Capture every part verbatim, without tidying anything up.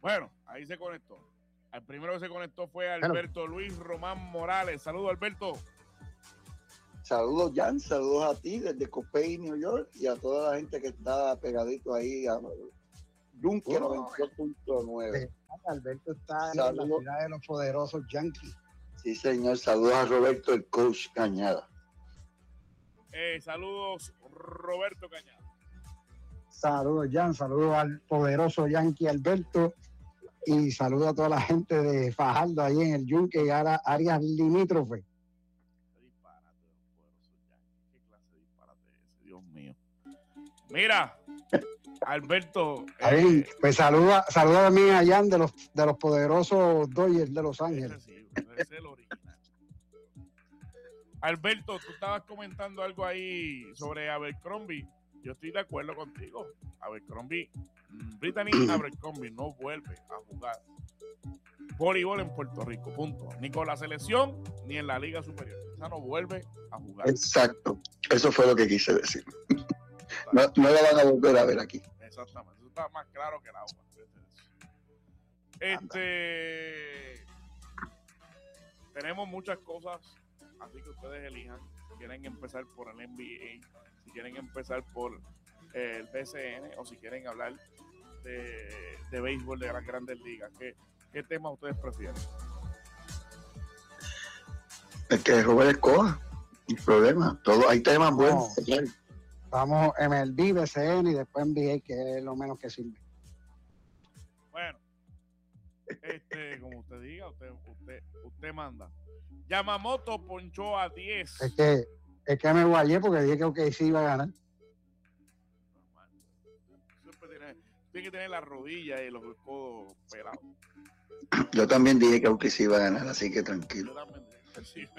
Bueno, ahí se conectó. El primero que se conectó fue Alberto Hello. Luis Román Morales. Saludos, Alberto. Saludos, Jan. Saludos a ti desde Copey, New York, y a toda la gente que está pegadito ahí a Yunque oh, noventa y dos punto nueve. Alberto está Saludos. En la ciudad de los poderosos Yankees. Sí, señor. Saludos a Roberto, el coach Cañada. Eh, saludos, Roberto Cañada. Saludos, Jan. Saludos al poderoso Yankee Alberto. Y saludos a toda la gente de Fajardo ahí en el Yunque y áreas limítrofes. Qué disparate de los poderosos Yankees. Qué clase de disparate es ese, Dios mío. Mira, Alberto. Ahí, eh, pues saluda, saluda también a Jan de los, de los poderosos Dodgers de Los Ángeles. Ese sí, ese es el original. Alberto, tú estabas comentando algo ahí sobre Abercrombie. Yo estoy de acuerdo contigo. Abercrombie, Brittany Abercrombie no vuelve a jugar voleibol en Puerto Rico, punto. Ni con la selección, ni en la Liga Superior. Esa no vuelve a jugar. Exacto. Eso fue lo que quise decir. No, no la van a volver a ver aquí. Exactamente. Eso está más claro que el agua. Este... Tenemos muchas cosas, así que ustedes elijan. Si quieren empezar por el N B A, si quieren empezar por eh, el B C N, o si quieren hablar de, de béisbol de las grandes ligas, ¿qué, qué tema ustedes prefieren? Es que Robert escoja, no hay problema. Todo, hay temas no, buenos. Vamos M L B, B C N y después N B A, que es lo menos que sirve. Bueno, este, como usted diga, usted, usted, usted manda. Yamamoto ponchó a diez. Es que, es que me guayé porque dije que okay, sí iba a ganar. Siempre tiene, tiene que tener las rodillas y los codos pelados. Yo también dije que okay, sí iba a ganar, así que tranquilo. Yo también dije que sí.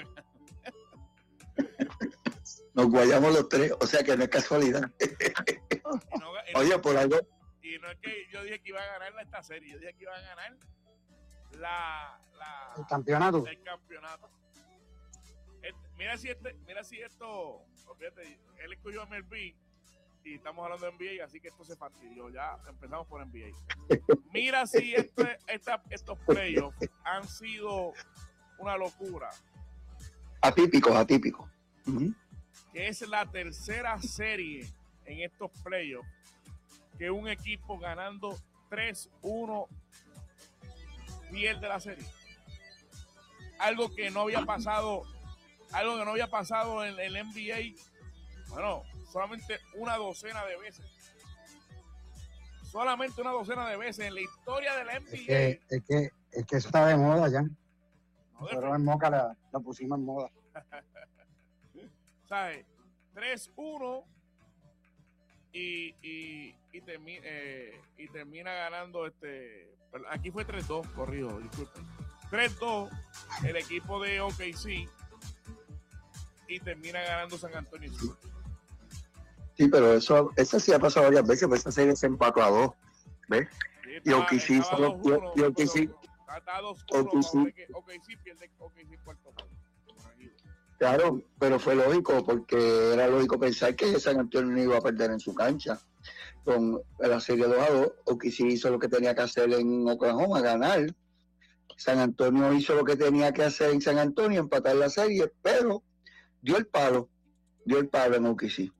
Nos guayamos los tres, o sea que no es casualidad. Y no, y Oye, no, por algo. Y no es que yo dije que iba a ganar esta serie, yo dije que iba a ganar la, la el campeonato. El campeonato. Este, mira si este, mira si esto, fíjate, él escogió a M L B y estamos hablando de N B A, así que esto se fastidió. Ya empezamos por N B A. Mira si este, esta, estos playoffs han sido una locura. Atípicos, atípicos. Uh-huh. Que es la tercera serie en estos playoffs que un equipo ganando tres uno pierde la serie. Algo que no había pasado, algo que no había pasado en el N B A, bueno, solamente una docena de veces. Solamente una docena de veces en la historia del N B A. Es que, es que, es que eso está de moda ya. No, nosotros en Moca la, la pusimos en moda. ¿Sabes? tres uno y, y, y, termi, eh, y termina ganando este. Aquí fue tres dos, corrido, disculpen. tres dos el equipo de O K C y termina ganando San Antonio. Sí, pero eso, eso sí ha pasado varias veces, pues esa serie se empató a dos, ¿ves? Sí, y O K C solo y O K C está dos uno, O K C pierde O K C cuarto juego. Claro, pero fue lógico porque era lógico pensar que San Antonio no iba a perder en su cancha con la serie dos a dos. O K C hizo lo que tenía que hacer en Oklahoma, ganar. San Antonio hizo lo que tenía que hacer en San Antonio, empatar la serie, pero dio el palo, dio el palo en O K C.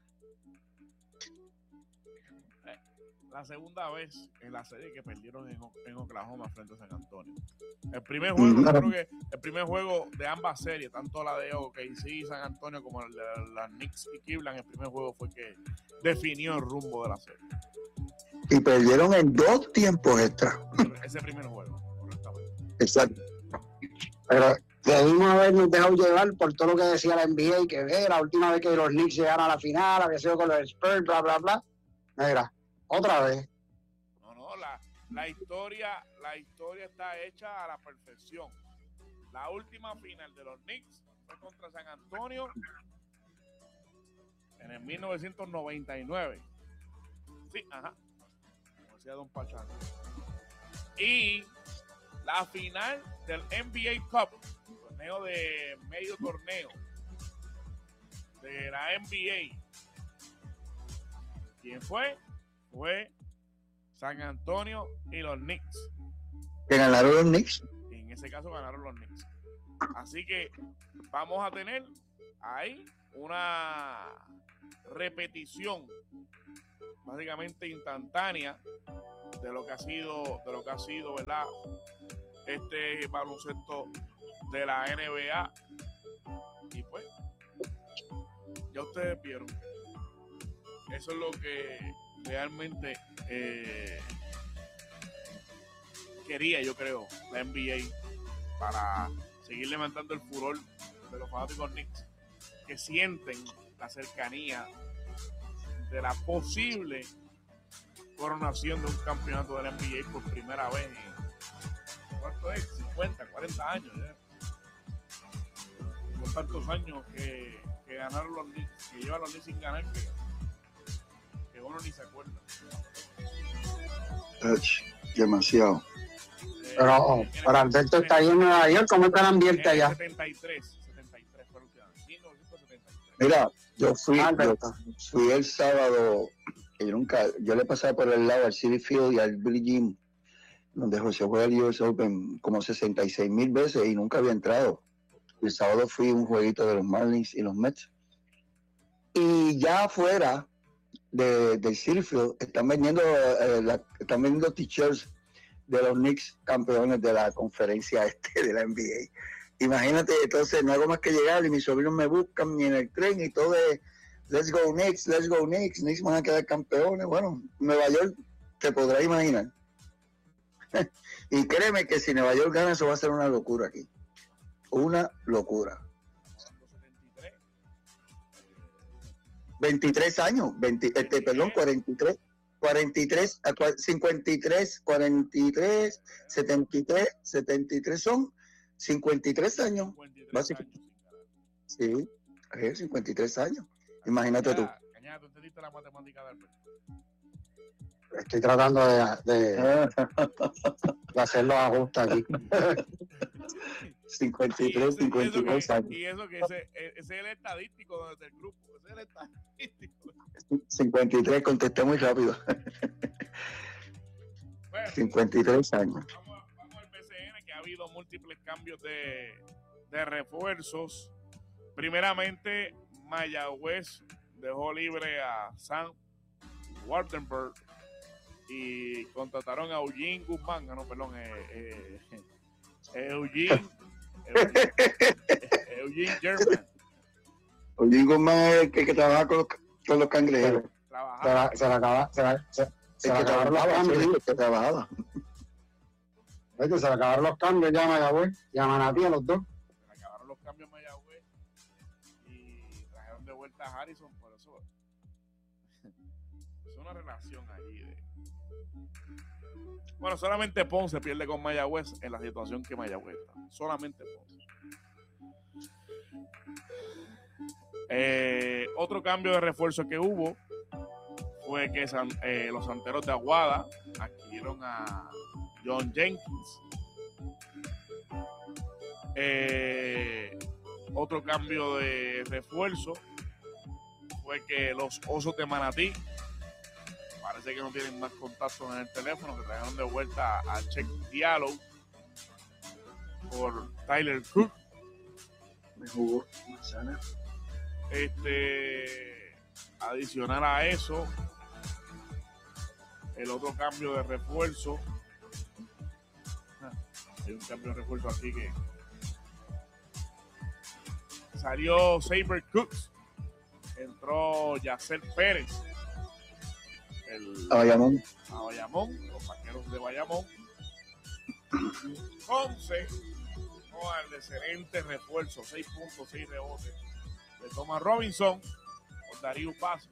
La segunda vez en la serie que perdieron en, en Oklahoma frente a San Antonio. El primer juego, mm-hmm. creo que el primer juego de ambas series, tanto la de O K C y San Antonio como el de las Knicks y Cleveland, el primer juego fue que definió el rumbo de la serie. Y perdieron en dos tiempos extra. Ese primer juego, correctamente. Exacto. Pero debimos habernos dejado llevar por todo lo que decía la N B A, que eh, la última vez que los Knicks llegaron a la final, había sido con los Spurs, bla, bla, bla. Mira, otra vez. No, no, la, la historia, la historia está hecha a la perfección. La última final de los Knicks fue contra San Antonio en el mil novecientos noventa y nueve. Sí, ajá. Como decía Don Pachano. Y la final del N B A Cup, torneo de medio torneo de la N B A. ¿Quién fue? Fue San Antonio y los Knicks. Que ganaron los Knicks. En ese caso ganaron los Knicks. Así que vamos a tener ahí una repetición básicamente instantánea de lo que ha sido, de lo que ha sido, ¿verdad? Este baloncesto de la N B A. Y pues, ya ustedes vieron. Eso es lo que realmente eh, quería, yo creo, la N B A para seguir levantando el furor de los fanáticos Knicks que sienten la cercanía de la posible coronación de un campeonato de la N B A por primera vez en ¿cuánto es? cincuenta, cuarenta años ya. Por tantos años que, que ganaron los Knicks, que llevan los Knicks sin ganar, que, que uno ni se acuerda. Ech, demasiado. Eh, Pero oh, para Alberto está ahí en Nueva York, ¿cómo está el ambiente allá? setenta y tres, setenta y tres fue lo que ganó. mil novecientos setenta y tres. Mira, yo fui, Ah, yo Alberto. fui el sábado, que yo nunca, yo le pasaba por el lado al City Field y al Billie Jean, donde José juega el U S Open como sesenta y seis mil veces y nunca había entrado. El sábado fui a un jueguito de los Marlins y los Mets. Y ya afuera de, del City Field están vendiendo, eh, la, están vendiendo t-shirts de los Knicks campeones de la conferencia este de la N B A. Imagínate, entonces no hago más que llegar y mis sobrinos me buscan ni en el tren y todo es let's go Knicks, let's go Knicks, Knicks van a quedar campeones. Bueno, Nueva York te podrás imaginar. Y créeme que si Nueva York gana, eso va a ser una locura aquí. Una locura. veintitrés años, veinte, este, perdón, cuarenta y tres, cuarenta y tres, cincuenta y tres, cuarenta y tres, setenta y tres, setenta y tres son cincuenta y tres años. Básicamente. Sí, es cincuenta y tres años. Imagínate tú. Cañada, ¿tú entendiste la matemática de Alberto? Estoy tratando de, de, de hacer los ajustes aquí. cincuenta y tres, cincuenta y dos años. Y eso que ese, ese es el estadístico del grupo. Ese es el estadístico. cincuenta y tres, contesté muy rápido. Bueno, cincuenta y tres años. Vamos, vamos al B C N, que ha habido múltiples cambios de, de refuerzos. Primeramente, Mayagüez dejó libre a Sam Wartenberg y contrataron a Eugene Guzmán, no, perdón, eh, eh, Eugene, Eugene, Eugene German. Eugene Guzmán es el que, que trabaja con los, con los cangrejeros. Se la, se la acaba, se la, se, se El la que acabaron los trabajaba, cambios. sí, el que trabajaba. Oye, se le acabaron los cambios ya a Mayagüez y a Manatí, a los dos. Se acabaron los cambios en Mayagüez y trajeron de vuelta a Harrison, por eso es una relación allí de... Bueno, solamente Ponce pierde con Mayagüez en la situación que Mayagüez está. Solamente Ponce. Eh, otro cambio de refuerzo que hubo fue que San, eh, los Santeros de Aguada adquirieron a John Jenkins. Eh, otro cambio de refuerzo fue que los Osos de Manatí, parece que no tienen más contactos en el teléfono, que trajeron de vuelta a Check Diallo por Tyler Cook. Me jugó manzana. Este, adicional a eso, el otro cambio de refuerzo. Ah, hay un cambio de refuerzo aquí que salió Saber Cooks, entró Yacer Pérez, el A Bayamón. a Bayamón, los vaqueros de Bayamón. Ponce, con el excelente refuerzo, seis puntos, seis rebotes de Thomas Robinson por Darío Paso.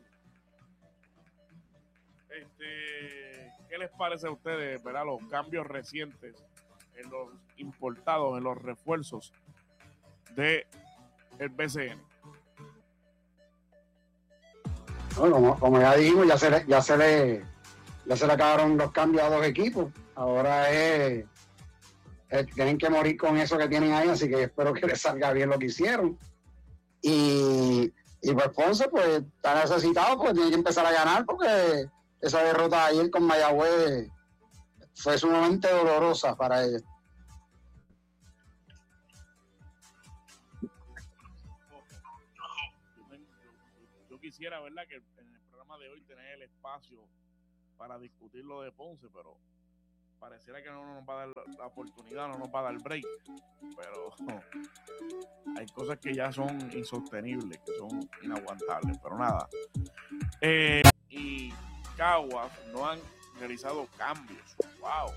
Este, ¿qué les parece a ustedes, verdad, los cambios recientes en los importados, en los refuerzos de el B C N? Bueno, como, como ya dijimos, ya se, le, ya, se le, ya se le acabaron los cambios a dos equipos. Ahora es, es, tienen que morir con eso que tienen ahí, así que espero que les salga bien lo que hicieron. Y, y pues Ponce, pues está necesitado, pues tiene que empezar a ganar, porque esa derrota ayer con Mayagüez fue sumamente dolorosa para ellos. Yo quisiera, ¿verdad?, que en el programa de hoy tener el espacio para discutir lo de Ponce, pero pareciera que no nos va a dar la oportunidad, no nos va a dar break, pero hay cosas que ya son insostenibles, que son inaguantables, pero nada. Eh, y Caguas no han realizado cambios, wow.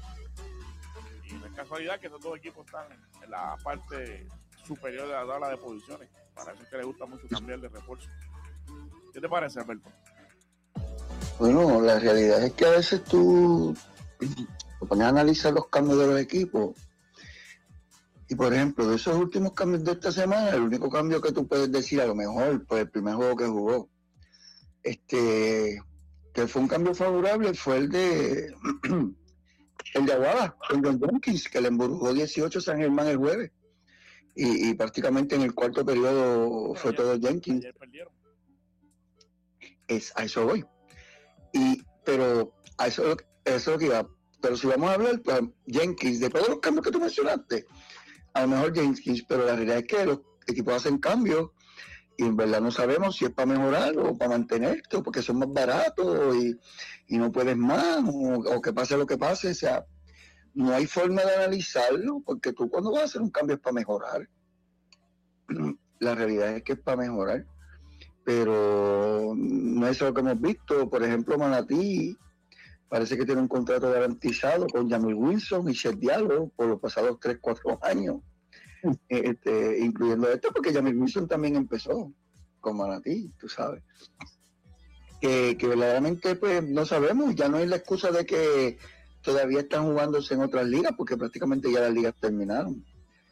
Y no es casualidad que esos dos equipos están en la parte superior de la tabla de posiciones. Para eso es que les gusta mucho cambiar de refuerzo. ¿Qué te parece, Alberto? Bueno, la realidad es que a veces tú te pones a analizar los cambios de los equipos y, por ejemplo, de esos últimos cambios de esta semana, el único cambio que tú puedes decir, a lo mejor, pues el primer juego que jugó, este, que fue un cambio favorable, fue el de el de Aguada, con John Jenkins, que le embrujó dieciocho San Germán el jueves y, y prácticamente en el cuarto periodo pero fue ayer, todo Jenkins. Ayer perdieron. Es, a eso voy. Y, pero a eso, eso es lo que iba. Pero si vamos a hablar, pues Jenkins, de todos los cambios que tú mencionaste, a lo mejor Jenkins, pero la realidad es que los equipos hacen cambios y en verdad no sabemos si es para mejorar o para mantenerte o porque son más baratos y, y no puedes más o, o que pase lo que pase. O sea, no hay forma de analizarlo porque tú cuando vas a hacer un cambio es para mejorar. La realidad es que es para mejorar. Pero no es lo que hemos visto. Por ejemplo, Manatí parece que tiene un contrato garantizado con Jamil Wilson y Chet Diallo por los pasados tres, cuatro años, este, incluyendo esto, porque Jamil Wilson también empezó con Manatí, tú sabes. Que, que verdaderamente pues no sabemos, ya no hay la excusa de que todavía están jugándose en otras ligas, porque prácticamente ya las ligas terminaron.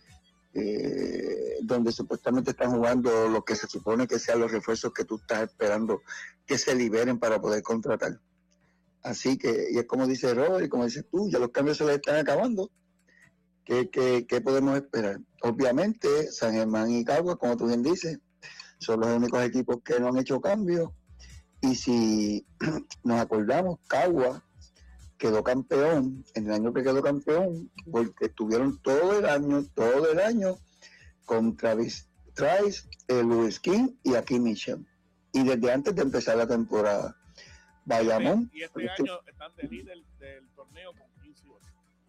Eh, donde supuestamente están jugando lo que se supone que sean los refuerzos que tú estás esperando que se liberen para poder contratar. Así que, y es como dice Robert y como dices tú, ya los cambios se les están acabando. ¿Qué, qué, qué podemos esperar? Obviamente, San Germán y Caguas, como tú bien dices, son los únicos equipos que no han hecho cambios. Y si nos acordamos, Caguas quedó campeón en el año que quedó campeón porque estuvieron todo el año, todo el año con Travis Trice, eh, Louis King y Akeem Mitchell. Y desde antes de empezar la temporada, Bayamón. Y este año están de líder del torneo con quince y ocho.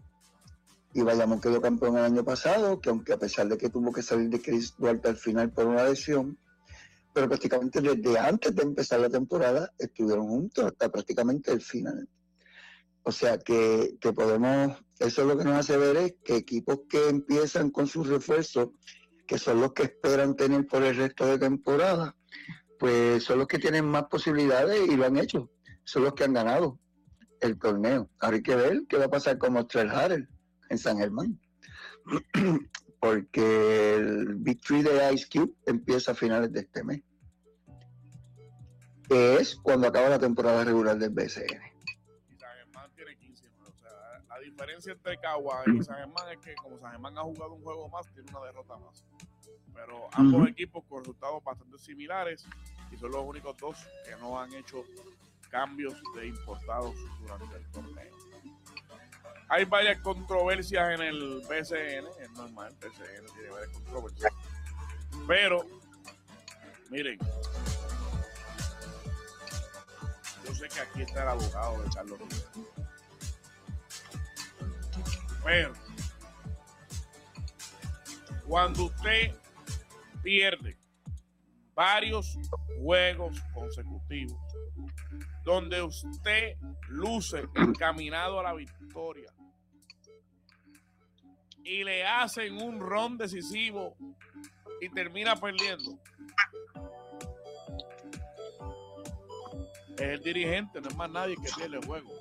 Y Bayamón quedó campeón el año pasado, que aunque a pesar de que tuvo que salir de Chris Duarte al final por una lesión, pero prácticamente desde antes de empezar la temporada estuvieron juntos hasta prácticamente el final. O sea que, que podemos, eso es lo que nos hace ver es que equipos que empiezan con sus refuerzos, que son los que esperan tener por el resto de temporada, pues son los que tienen más posibilidades y lo han hecho. Son los que han ganado el torneo. Ahora hay que ver qué va a pasar con Mostrel Harrell en San Germán. Porque el Big Three de Ice Cube empieza a finales de este mes. Que es cuando acaba la temporada regular del B C N. Y San Germán tiene quince, ¿no? O sea, la diferencia entre Caguas y San Germán es que como San Germán ha jugado un juego más, tiene una derrota más. Pero ambos uh-huh. equipos con resultados bastante similares y son los únicos dos que no han hecho cambios de importados durante el torneo. Hay varias controversias en el B C N, es normal, el B C N tiene varias controversias. Pero, miren, yo sé que aquí está el abogado de Carlos Rivera. Pero, cuando usted pierde varios juegos consecutivos donde usted luce encaminado a la victoria y le hacen un ron decisivo y termina perdiendo, es el dirigente, no es más nadie que pierde el juego.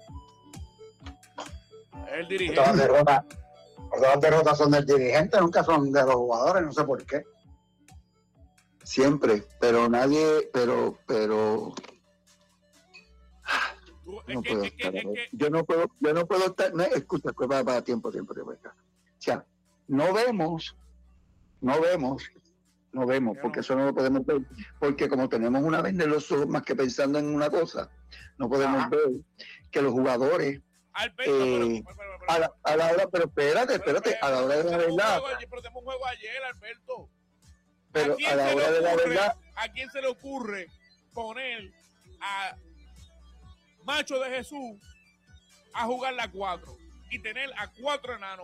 Es el dirigente. Todas las derrotas, todas las derrotas son del dirigente, nunca son de los jugadores, no sé por qué. Siempre, pero nadie, pero, pero no puedo estar, yo no puedo, yo no puedo estar, no, escucha, para, para tiempo, tiempo, tiempo. O sea, no vemos, no vemos, no vemos, porque eso no lo podemos ver, porque como tenemos una vez de los ojos más que pensando en una cosa, no podemos Ajá. ver que los jugadores Alberto, eh, pero, pero, pero, a, la, a la hora, pero espérate, espérate, a la hora de la tenemos un verdad, juego ayer, pero tenemos un juego ayer, Alberto. pero ¿A quién a la se le hora de la ocurre- verdad, ¿A quién se le ocurre poner a Macho de Jesús a jugar la cuatro y tener a cuatro enanos